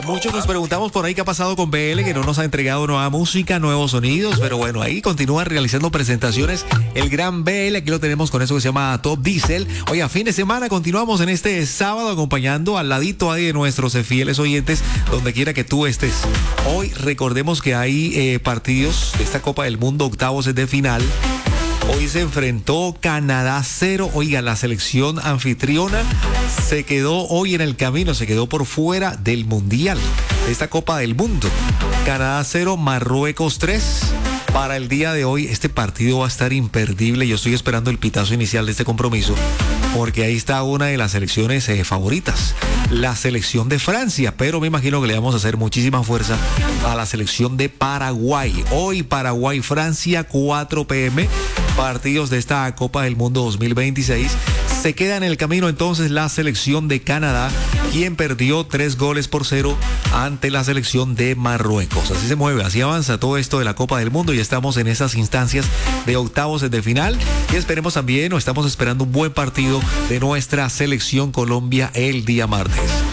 Muchos nos preguntamos por ahí qué ha pasado con BL, que no nos ha entregado nueva música, nuevos sonidos, pero bueno, ahí continúa realizando presentaciones el gran BL. Aquí lo tenemos con eso que se llama Top Diesel. Oiga, fin de semana continuamos en este sábado acompañando al ladito ahí de nuestros fieles oyentes, donde quiera que tú estés. Hoy recordemos que hay partidos de esta Copa del Mundo, octavos de final. Hoy se enfrentó Canadá 0. Oiga, la selección anfitriona se quedó hoy en el camino, se quedó por fuera del Mundial, de esta Copa del Mundo. Canadá 0, Marruecos 3. Para el día de hoy, este partido va a estar imperdible. Yo estoy esperando el pitazo inicial de este compromiso, porque ahí está una de las selecciones favoritas, la selección de Francia, pero me imagino que le vamos a hacer muchísima fuerza a la selección de Paraguay. Hoy Paraguay-Francia, 4 p.m., partidos de esta Copa del Mundo 2026. Se queda en el camino entonces la selección de Canadá, quien perdió 3-0 ante la selección de Marruecos. Así se mueve, así avanza todo esto de la Copa del Mundo y estamos en esas instancias de octavos de final y esperemos también, o estamos esperando un buen partido de nuestra selección Colombia el día martes.